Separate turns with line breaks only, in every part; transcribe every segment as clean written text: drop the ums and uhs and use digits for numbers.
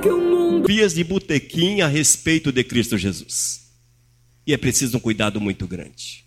Vias de botequim a respeito de Cristo Jesus. E é preciso um cuidado muito grande.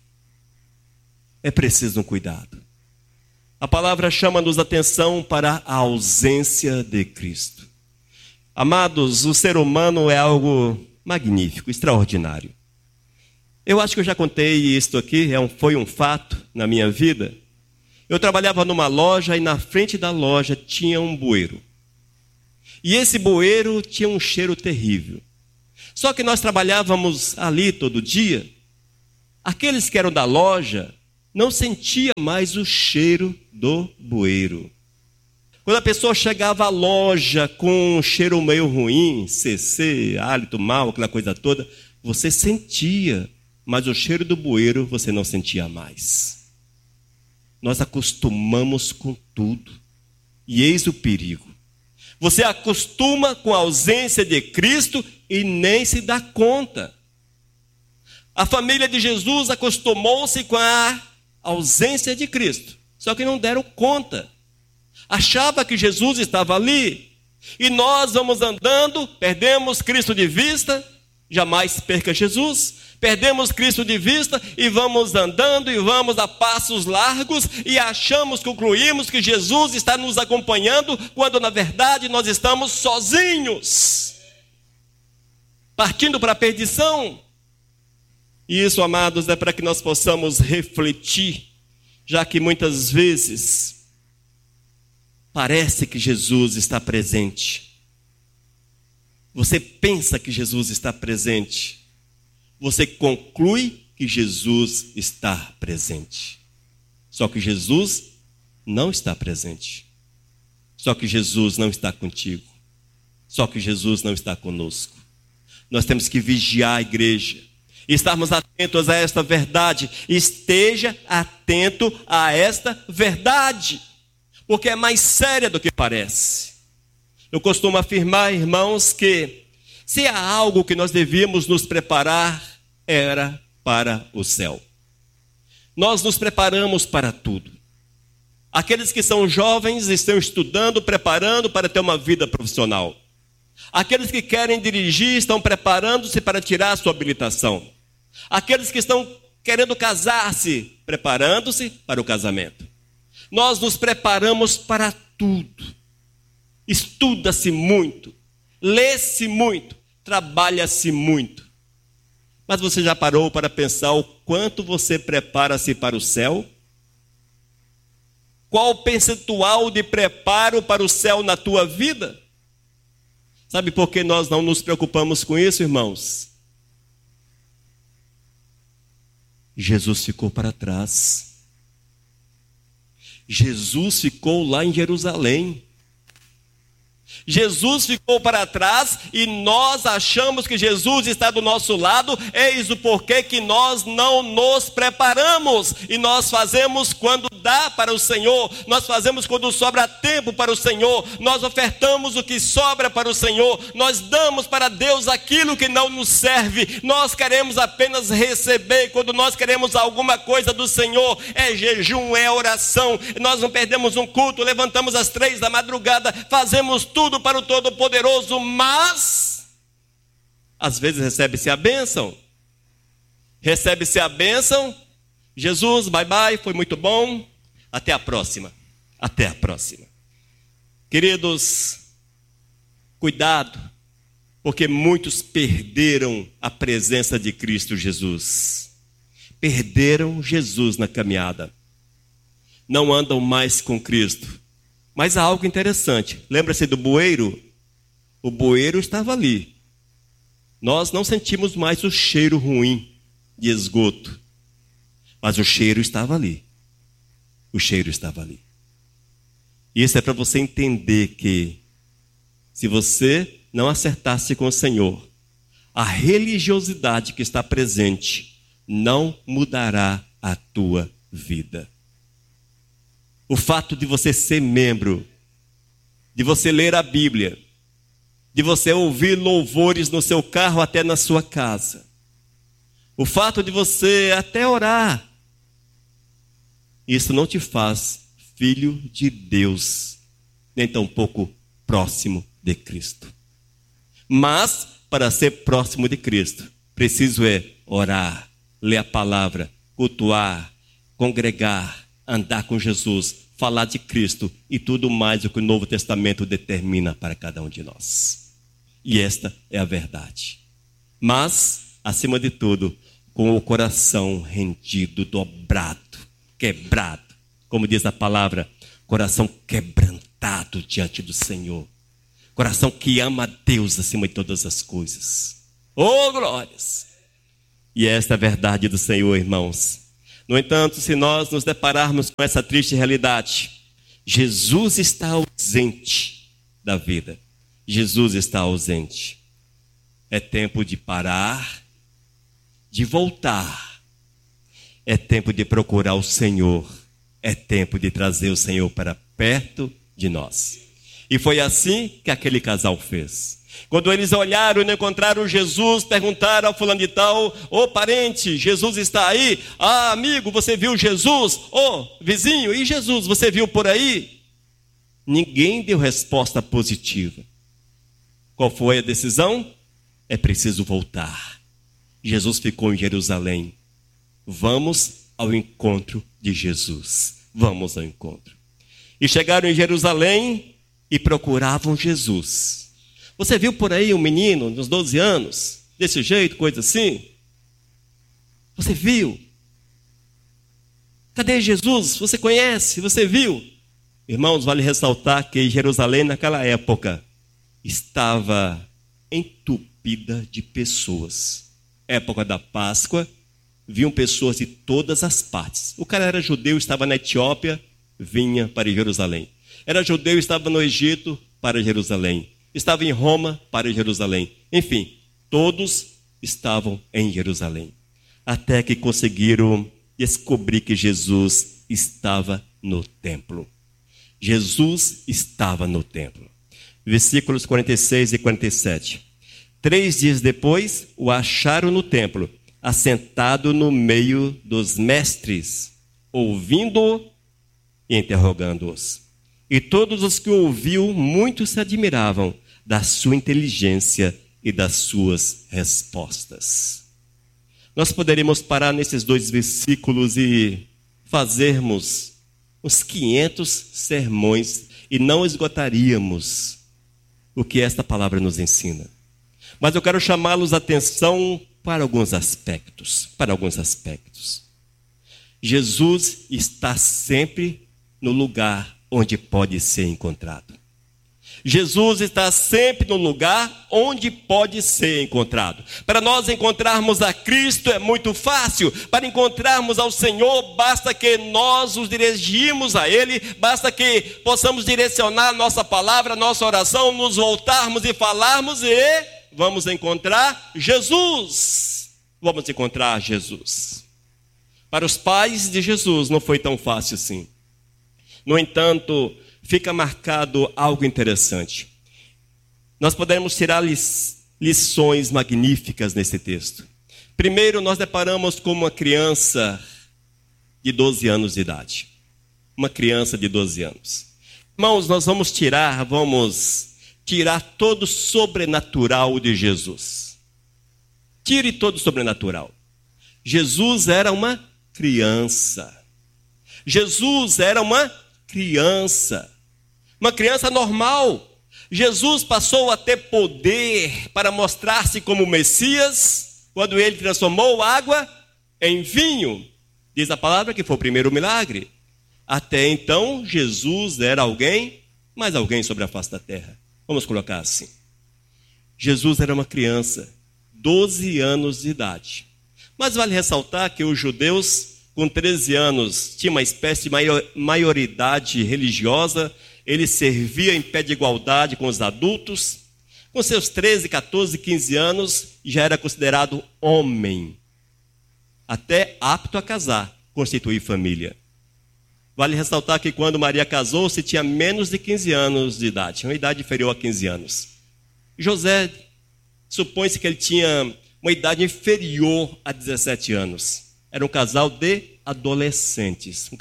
É preciso um cuidado. A palavra chama-nos a atenção para a ausência de Cristo. Amados, o ser humano é algo magnífico, extraordinário. Eu acho que eu já contei isto aqui, foi um fato na minha vida. Eu trabalhava numa loja e na frente da loja tinha um bueiro. E esse bueiro tinha um cheiro terrível. Só que nós trabalhávamos ali todo dia. Aqueles que eram da loja não sentiam mais o cheiro do bueiro. Quando a pessoa chegava à loja com um cheiro meio ruim, CC, hálito mau, aquela coisa toda, você sentia, mas o cheiro do bueiro você não sentia mais. Nós acostumamos com tudo. E eis o perigo. Você acostuma com a ausência de Cristo e nem se dá conta. A família de Jesus acostumou-se com a ausência de Cristo. Só que não deram conta. Achava que Jesus estava ali. E nós vamos andando, perdemos Cristo de vista. Jamais perca Jesus. Perdemos Cristo de vista e vamos andando e vamos a passos largos e concluímos que Jesus está nos acompanhando, quando na verdade nós estamos sozinhos, partindo para a perdição. E isso, amados, é para que nós possamos refletir, já que muitas vezes parece que Jesus está presente. Você pensa que Jesus está presente. Você conclui que Jesus está presente. Só que Jesus não está presente. Só que Jesus não está contigo. Só que Jesus não está conosco. Nós temos que vigiar a igreja. E estarmos atentos a esta verdade. Esteja atento a esta verdade. Porque é mais séria do que parece. Eu costumo afirmar, irmãos, que se há algo que nós devíamos nos preparar, era para o céu. Nós nos preparamos para tudo. Aqueles que são jovens estão estudando, preparando para ter uma vida profissional. Aqueles que querem dirigir estão preparando-se para tirar a sua habilitação. Aqueles que estão querendo casar-se, preparando-se para o casamento. Nós nos preparamos para tudo. Estuda-se muito, lê-se muito, trabalha-se muito. Mas você já parou para pensar o quanto você prepara-se para o céu? Qual o percentual de preparo para o céu na tua vida? Sabe por que nós não nos preocupamos com isso, irmãos? Jesus ficou para trás. Jesus ficou lá em Jerusalém. Jesus ficou para trás e nós achamos que Jesus está do nosso lado. Eis o porquê que nós não nos preparamos. E nós fazemos quando dá para o Senhor. Nós fazemos quando sobra tempo para o Senhor. Nós ofertamos o que sobra para o Senhor. Nós damos para Deus aquilo que não nos serve. Nós queremos apenas receber. Quando nós queremos alguma coisa do Senhor, é jejum, é oração. Nós não perdemos um culto, levantamos às 3 da madrugada, fazemos tudo para o Todo-Poderoso, mas às vezes recebe-se a bênção. Recebe-se a bênção. Jesus, bye bye, foi muito bom. Até a próxima. Até a próxima. Queridos, cuidado, porque muitos perderam a presença de Cristo Jesus. Perderam Jesus na caminhada. Não andam mais com Cristo. Mas há algo interessante. Lembra-se do bueiro? O bueiro estava ali. Nós não sentimos mais o cheiro ruim de esgoto. Mas o cheiro estava ali. O cheiro estava ali. E isso é para você entender que, se você não acertasse com o Senhor, a religiosidade que está presente não mudará a tua vida. O fato de você ser membro, de você ler a Bíblia, de você ouvir louvores no seu carro até na sua casa, o fato de você até orar, isso não te faz filho de Deus, nem tampouco próximo de Cristo. Mas, para ser próximo de Cristo, preciso orar, ler a palavra, cultuar, congregar, andar com Jesus, falar de Cristo e tudo mais o que o Novo Testamento determina para cada um de nós. E esta é a verdade. Mas, acima de tudo, com o coração rendido, dobrado, quebrado. Como diz a palavra, coração quebrantado diante do Senhor. Coração que ama a Deus acima de todas as coisas. Oh, glórias! E esta é a verdade do Senhor, irmãos. No entanto, se nós nos depararmos com essa triste realidade, Jesus está ausente da vida. Jesus está ausente. É tempo de parar, de voltar. É tempo de procurar o Senhor. É tempo de trazer o Senhor para perto de nós. E foi assim que aquele casal fez. Quando eles olharam e não encontraram Jesus, perguntaram ao fulano de tal: ô parente, Jesus está aí? Ah, amigo, você viu Jesus? Ô vizinho, e Jesus, você viu por aí? Ninguém deu resposta positiva. Qual foi a decisão? É preciso voltar. Jesus ficou em Jerusalém. Vamos ao encontro de Jesus. Vamos ao encontro. E chegaram em Jerusalém e procuravam Jesus. Você viu por aí um menino de uns 12 anos, desse jeito, coisa assim? Você viu? Cadê Jesus? Você conhece? Você viu? Irmãos, vale ressaltar que Jerusalém naquela época estava entupida de pessoas. Época da Páscoa, vinham pessoas de todas as partes. O cara era judeu, estava na Etiópia, vinha para Jerusalém. Era judeu, estava no Egito, para Jerusalém. Estava em Roma, para Jerusalém. Enfim, todos estavam em Jerusalém. Até que conseguiram descobrir que Jesus estava no templo. Jesus estava no templo. Versículos 46 e 47. 3 dias depois, o acharam no templo, assentado no meio dos mestres, ouvindo-o e interrogando-os. E todos os que o ouviam, muitos se admiravam da sua inteligência e das suas respostas. Nós poderíamos parar nesses 2 versículos e fazermos uns 500 sermões e não esgotaríamos o que esta palavra nos ensina. Mas eu quero chamá-los a atenção para alguns aspectos. Jesus está sempre no lugar onde pode ser encontrado. Jesus está sempre no lugar onde pode ser encontrado. Para nós encontrarmos a Cristo é muito fácil. Para encontrarmos ao Senhor, basta que nós nos dirigimos a Ele, basta que possamos direcionar nossa palavra, nossa oração, nos voltarmos e falarmos e vamos encontrar Jesus. Vamos encontrar Jesus. Para os pais de Jesus não foi tão fácil assim. No entanto, fica marcado algo interessante. Nós podemos tirar lições magníficas nesse texto. Primeiro, nós deparamos com uma criança de 12 anos de idade. Uma criança de 12 anos. Irmãos, nós vamos tirar todo o sobrenatural de Jesus. Tire todo o sobrenatural. Jesus era uma criança. Jesus era uma criança normal. Jesus passou a ter poder para mostrar-se como Messias quando ele transformou água em vinho. Diz a palavra que foi o primeiro milagre. Até então, Jesus era alguém, mas alguém sobre a face da terra. Vamos colocar assim. Jesus era uma criança, 12 anos de idade. Mas vale ressaltar que os judeus, com 13 anos, tinha uma espécie de maioridade religiosa. Ele servia em pé de igualdade com os adultos. Com seus 13, 14, 15 anos, já era considerado homem, até apto a casar, constituir família. Vale ressaltar que quando Maria casou-se, tinha menos de 15 anos de idade, uma idade inferior a 15 anos. José, supõe-se que ele tinha uma idade inferior a 17 anos. Era um casal de adolescentes,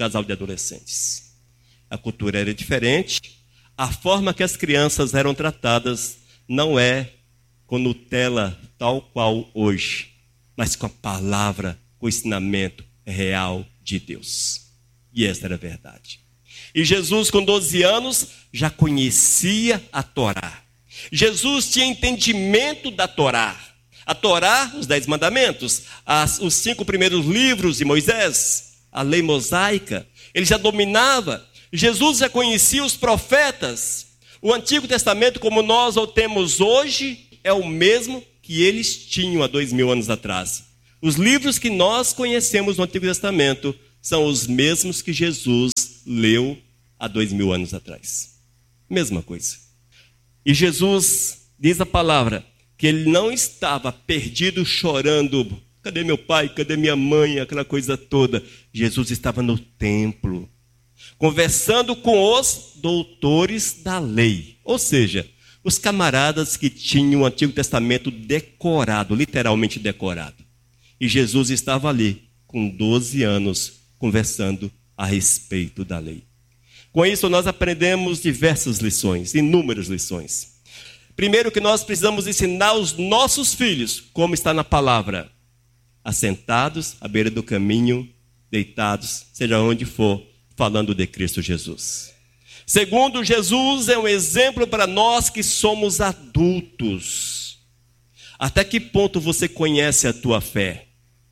A cultura era diferente, a forma que as crianças eram tratadas não é com Nutella tal qual hoje, mas com a palavra, com o ensinamento real de Deus. E esta era a verdade. E Jesus, com 12 anos, já conhecia a Torá. Jesus tinha entendimento da Torá. A Torá, os 10 mandamentos, os 5 primeiros livros de Moisés, a lei mosaica, ele já dominava. Jesus já conhecia os profetas. O Antigo Testamento, como nós o temos hoje, é o mesmo que eles tinham há 2000 anos atrás. Os livros que nós conhecemos no Antigo Testamento são os mesmos que Jesus leu há 2000 anos atrás. Mesma coisa. E Jesus, diz a palavra, que ele não estava perdido chorando. Cadê meu pai? Cadê minha mãe? Aquela coisa toda. Jesus estava no templo, conversando com os doutores da lei. Ou seja, os camaradas que tinham o Antigo Testamento decorado, literalmente decorado. E Jesus estava ali, com 12 anos, conversando a respeito da lei. Com isso, nós aprendemos diversas lições, inúmeras lições. Primeiro, que nós precisamos ensinar os nossos filhos, como está na palavra, assentados à beira do caminho, deitados, seja onde for, falando de Cristo Jesus. Segundo, Jesus é um exemplo para nós que somos adultos. Até que ponto você conhece a tua fé?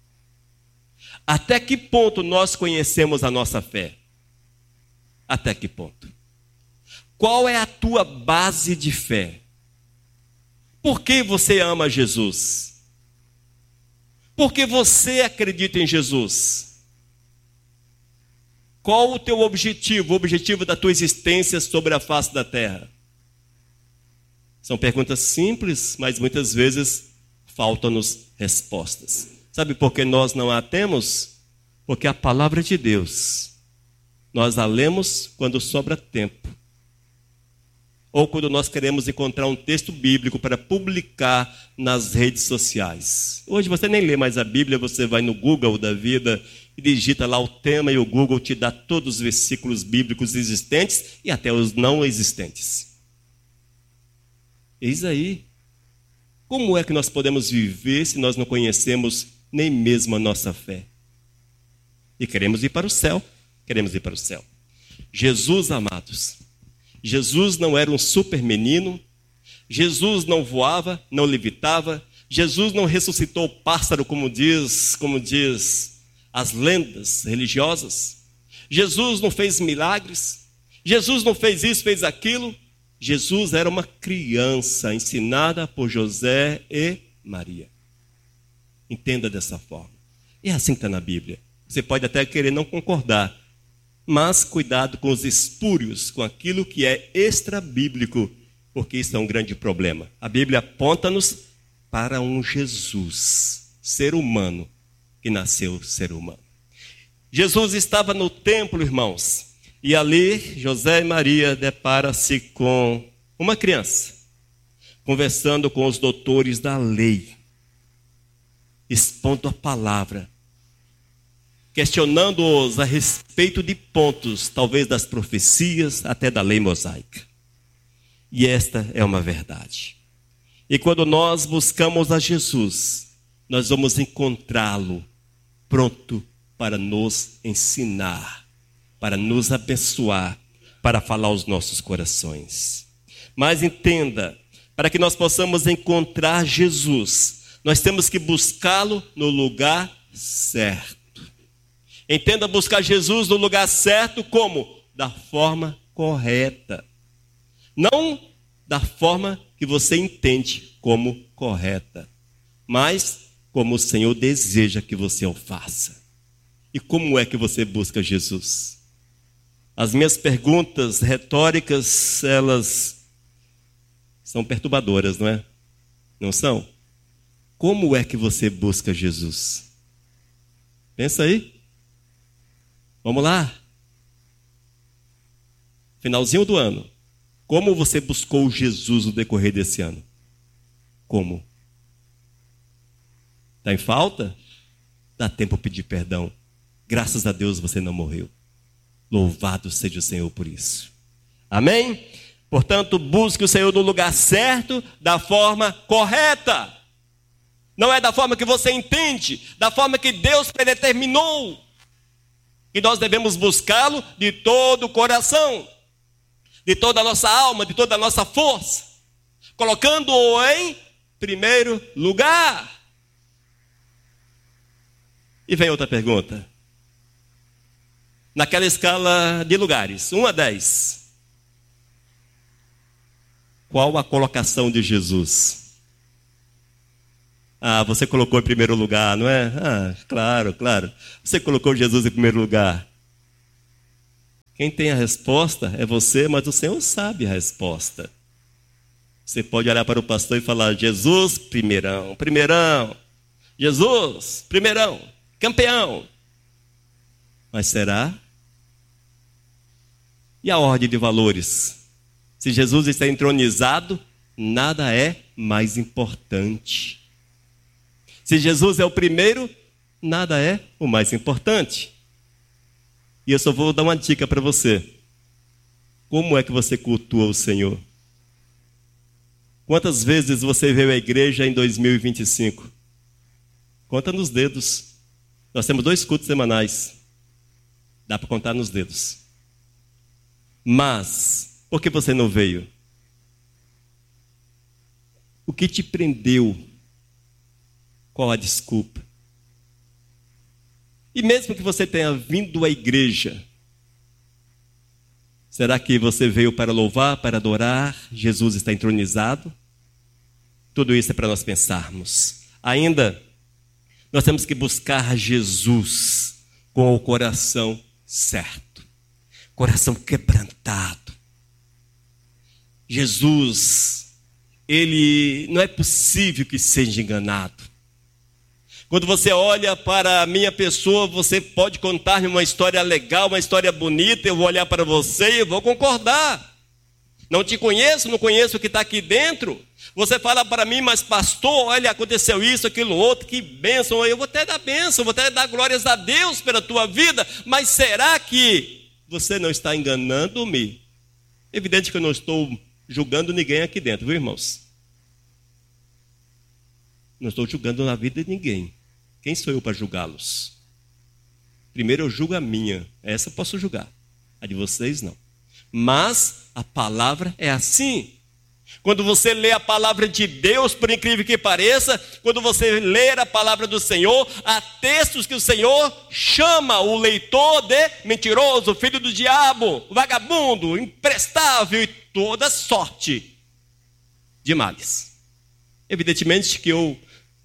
Até que ponto nós conhecemos a nossa fé? Até que ponto? Qual é a tua base de fé? Por que você ama Jesus? Por que você acredita em Jesus? Qual o teu objetivo, o objetivo da tua existência sobre a face da terra? São perguntas simples, mas muitas vezes faltam-nos respostas. Sabe por que nós não a temos? Porque a palavra de Deus, nós a lemos quando sobra tempo. Ou quando nós queremos encontrar um texto bíblico para publicar nas redes sociais. Hoje você nem lê mais a Bíblia, você vai no Google da vida e digita lá o tema e o Google te dá todos os versículos bíblicos existentes e até os não existentes. Eis aí. Como é que nós podemos viver se nós não conhecemos nem mesmo a nossa fé? E queremos ir para o céu. Queremos ir para o céu. Jesus, amados, Jesus não era um super menino, Jesus não voava, não levitava, Jesus não ressuscitou o pássaro, como diz as lendas religiosas. Jesus não fez milagres, Jesus não fez isso, fez aquilo. Jesus era uma criança ensinada por José e Maria. Entenda dessa forma. É assim que está na Bíblia. Você pode até querer não concordar, mas cuidado com os espúrios, com aquilo que é extra-bíblico, porque isso é um grande problema. A Bíblia aponta-nos para um Jesus, ser humano, que nasceu ser humano. Jesus estava no templo, irmãos, e ali José e Maria deparam-se com uma criança, conversando com os doutores da lei, expondo a palavra, questionando-os a respeito de pontos, talvez das profecias, até da lei mosaica. E esta é uma verdade. E quando nós buscamos a Jesus, nós vamos encontrá-lo pronto para nos ensinar, para nos abençoar, para falar aos nossos corações. Mas entenda, para que nós possamos encontrar Jesus, nós temos que buscá-lo no lugar certo. Entenda buscar Jesus no lugar certo como? Da forma correta. Não da forma que você entende como correta, mas como o Senhor deseja que você o faça. E como é que você busca Jesus? As minhas perguntas retóricas, elas são perturbadoras, não é? Não são? Como é que você busca Jesus? Pensa aí. Vamos lá. Finalzinho do ano. Como você buscou Jesus no decorrer desse ano? Como? Está em falta? Dá tempo para pedir perdão. Graças a Deus você não morreu. Louvado seja o Senhor por isso. Amém? Portanto, busque o Senhor no lugar certo, da forma correta. Não é da forma que você entende, da forma que Deus predeterminou. E nós devemos buscá-lo de todo o coração, de toda a nossa alma, de toda a nossa força, colocando-o em primeiro lugar. E vem outra pergunta. Naquela escala de lugares, 1 a 10, qual a colocação de Jesus? Você colocou em primeiro lugar, não é? Claro. Você colocou Jesus em primeiro lugar. Quem tem a resposta é você, mas o Senhor sabe a resposta. Você pode olhar para o pastor e falar: Jesus, primeirão. Jesus, primeirão, campeão. Mas será? E a ordem de valores? Se Jesus está entronizado, nada é mais importante. Se Jesus é o primeiro, nada é o mais importante. E eu só vou dar uma dica para você. Como é que você cultua o Senhor? Quantas vezes você veio à igreja em 2025? Conta nos dedos. Nós temos 2 cultos semanais. Dá para contar nos dedos. Mas, por que você não veio? O que te prendeu? Qual a desculpa? E mesmo que você tenha vindo à igreja, será que você veio para louvar, para adorar? Jesus está entronizado? Tudo isso é para nós pensarmos. Ainda, nós temos que buscar Jesus com o coração certo, coração quebrantado. Jesus, ele não é possível que seja enganado. Quando você olha para a minha pessoa, você pode contar-me uma história legal, uma história bonita, eu vou olhar para você e vou concordar. Não te conheço, não conheço o que está aqui dentro. Você fala para mim: mas pastor, olha, aconteceu isso, aquilo, outro, que bênção. Eu vou até dar bênção, vou até dar glórias a Deus pela tua vida. Mas será que você não está enganando-me? Evidente que eu não estou julgando ninguém aqui dentro, viu, irmãos? Não estou julgando na vida de ninguém. Quem sou eu para julgá-los? Primeiro eu julgo a minha. Essa eu posso julgar. A de vocês não. Mas a palavra é assim. Quando você lê a palavra de Deus, por incrível que pareça, quando você ler a palavra do Senhor, há textos que o Senhor chama o leitor de mentiroso, filho do diabo, vagabundo, imprestável e toda sorte de males. Evidentemente que eu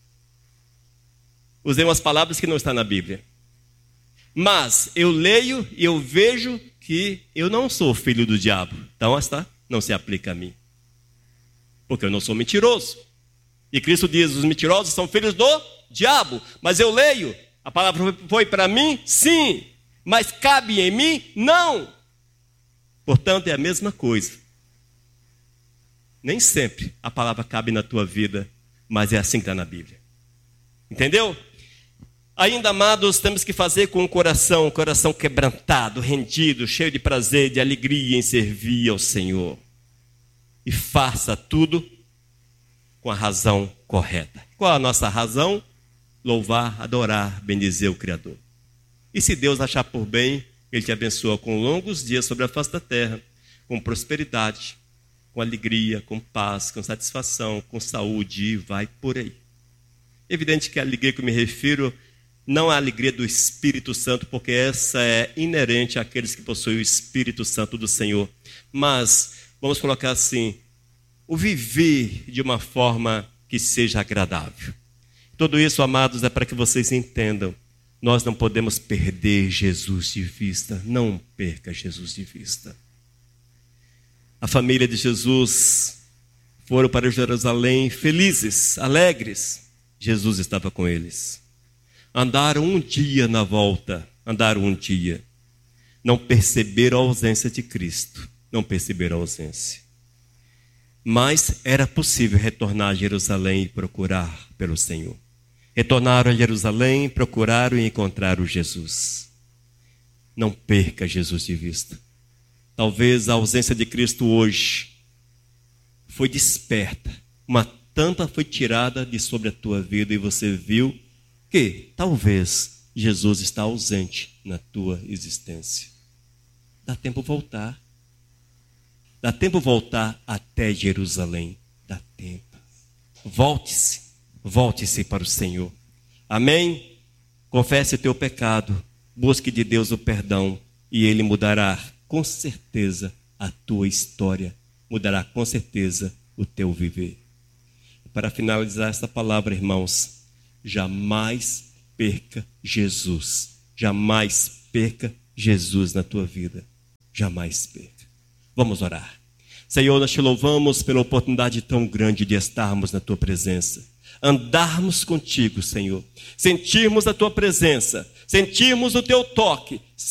usei umas palavras que não estão na Bíblia. Mas eu leio e eu vejo que eu não sou filho do diabo. Então, não se aplica a mim. Porque eu não sou mentiroso. E Cristo diz: os mentirosos são filhos do diabo. Mas eu leio, a palavra foi para mim? Sim. Mas cabe em mim? Não. Portanto, é a mesma coisa. Nem sempre a palavra cabe na tua vida, mas é assim que está na Bíblia. Entendeu? Ainda, amados, temos que fazer com o coração quebrantado, rendido, cheio de prazer, de alegria em servir ao Senhor. E faça tudo com a razão correta. Qual a nossa razão? Louvar, adorar, bendizer o Criador. E se Deus achar por bem, Ele te abençoa com longos dias sobre a face da terra, com prosperidade, com alegria, com paz, com satisfação, com saúde, e vai por aí. Evidente que a alegria que eu me refiro não é a alegria do Espírito Santo, porque essa é inerente àqueles que possuem o Espírito Santo do Senhor. Mas, vamos colocar assim, o viver de uma forma que seja agradável. Tudo isso, amados, é para que vocês entendam. Nós não podemos perder Jesus de vista. Não perca Jesus de vista. A família de Jesus foram para Jerusalém felizes, alegres. Jesus estava com eles. Andaram um dia na volta, Não perceberam a ausência de Cristo, não perceberam a ausência. Mas era possível retornar a Jerusalém e procurar pelo Senhor. Retornaram a Jerusalém, procuraram e encontraram Jesus. Não perca Jesus de vista. Talvez a ausência de Cristo hoje foi desperta, uma tampa foi tirada de sobre a tua vida e você viu que talvez Jesus está ausente na tua existência. Dá tempo voltar. Dá tempo voltar até Jerusalém. Dá tempo. Volte-se. Volte-se para o Senhor. Amém? Confesse o teu pecado. Busque de Deus o perdão. E Ele mudará com certeza a tua história. Mudará com certeza o teu viver. Para finalizar esta palavra, irmãos, jamais perca Jesus. Jamais perca Jesus na tua vida. Jamais perca. Vamos orar. Senhor, nós te louvamos pela oportunidade tão grande de estarmos na tua presença. Andarmos contigo, Senhor. Sentirmos a tua presença. Sentirmos o teu toque.